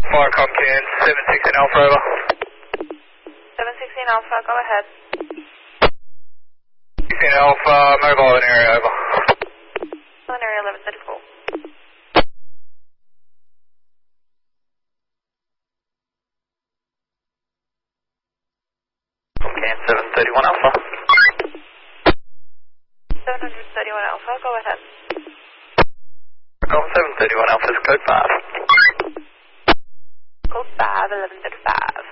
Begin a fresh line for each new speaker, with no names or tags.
Firecom can 716 Alpha over.
716 Alpha, go ahead.
16 Alpha, mobile in area over.
On area 1134.
Can 731 Alpha.
731 Alpha, go ahead.
Firecom 731 Alpha is code 5.
Code 5, 1135.